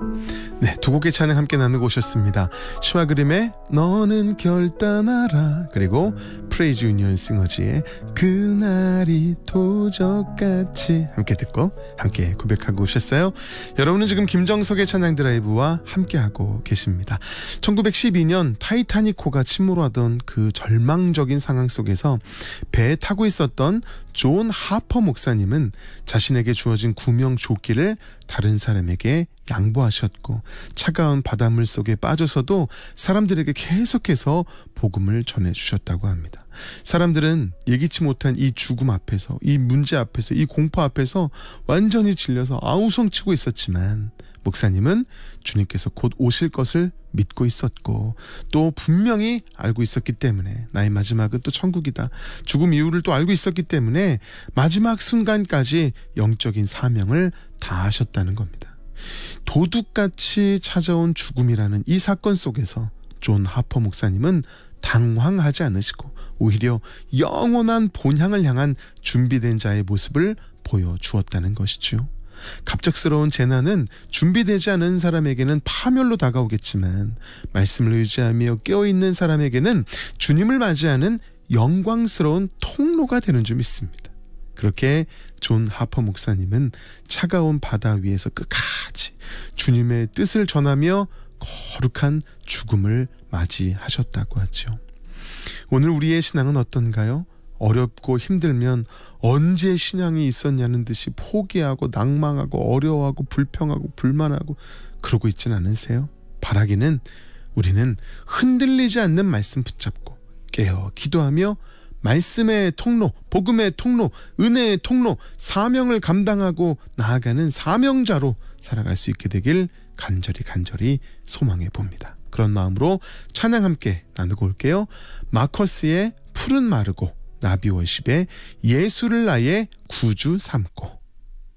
네, 두 곡의 찬양 함께 나누고 오셨습니다. 시와 그림의 너는 결단하라, 그리고 프레이즈 유니언 싱어즈의 그날이 도적같이 함께 듣고 함께 고백하고 오셨어요. 여러분은 지금 김정석의 찬양 드라이브와 함께하고 계십니다. 1912년 타이타닉호가 침몰하던 그 절망적인 상황 속에서 배에 타고 있었던 존 하퍼 목사님은 자신에게 주어진 구명 조끼를 다른 사람에게 양보하셨고, 차가운 바닷물 속에 빠져서도 사람들에게 계속해서 복음을 전해주셨다고 합니다. 사람들은 예기치 못한 이 죽음 앞에서, 이 문제 앞에서, 이 공포 앞에서 완전히 질려서 아우성치고 있었지만, 목사님은 주님께서 곧 오실 것을 믿고 있었고, 또 분명히 알고 있었기 때문에 나의 마지막은 또 천국이다, 죽음 이유를 또 알고 있었기 때문에 마지막 순간까지 영적인 사명을 다하셨다는 겁니다. 도둑같이 찾아온 죽음이라는 이 사건 속에서 존 하퍼 목사님은 당황하지 않으시고 오히려 영원한 본향을 향한 준비된 자의 모습을 보여주었다는 것이죠. 갑작스러운 재난은 준비되지 않은 사람에게는 파멸로 다가오겠지만, 말씀을 의지하며 깨어있는 사람에게는 주님을 맞이하는 영광스러운 통로가 되는 줄 믿습니다. 그렇게 존 하퍼 목사님은 차가운 바다 위에서 끝까지 주님의 뜻을 전하며 거룩한 죽음을 맞이하셨다고 하죠. 오늘 우리의 신앙은 어떤가요? 어렵고 힘들면 언제 신앙이 있었냐는 듯이 포기하고 낭망하고 어려워하고 불평하고 불만하고 그러고 있진 않으세요? 바라기는 우리는 흔들리지 않는 말씀 붙잡고 깨어 기도하며 말씀의 통로, 복음의 통로, 은혜의 통로, 사명을 감당하고 나아가는 사명자로 살아갈 수 있게 되길 간절히 소망해 봅니다. 그런 마음으로 찬양 함께 나누고 올게요. 마커스의 푸른 마르고, 나비워십의 예수를 나의 구주 삼고.